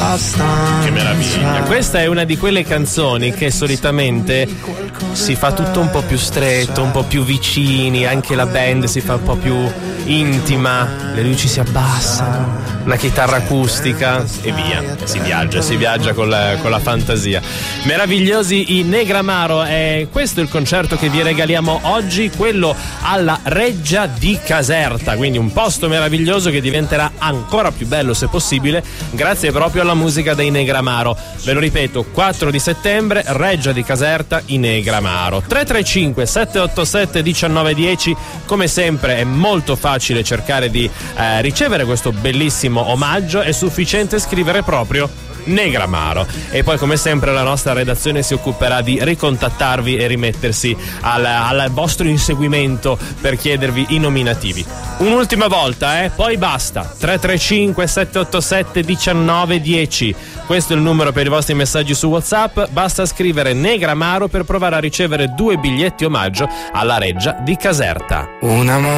abbastanza. Che meraviglia. Questa è una di quelle canzoni che solitamente si fa tutto un po' più stretto, un po' più vicini, anche la band si fa un po' più intima, le luci si abbassano, una chitarra acustica e via, si viaggia con la fantasia. Meravigliosi i Negramaro, e questo è il concerto che vi regaliamo oggi, quello alla Reggia di Caserta, quindi un posto meraviglioso che diventerà ancora più bello se possibile grazie proprio alla musica dei Negramaro. Ve lo ripeto, 4 di settembre, Reggia di Caserta, i Negramaro. 335 787 1910. Come sempre è molto facile cercare di ricevere questo bellissimo omaggio, è sufficiente scrivere proprio Negramaro e poi come sempre la nostra redazione si occuperà di ricontattarvi e rimettersi al vostro inseguimento per chiedervi i nominativi. Un'ultima volta, poi basta. 335 787 1910. Questo è il numero per i vostri messaggi su WhatsApp. Basta scrivere Negramaro per provare a ricevere 2 biglietti omaggio alla Reggia di Caserta.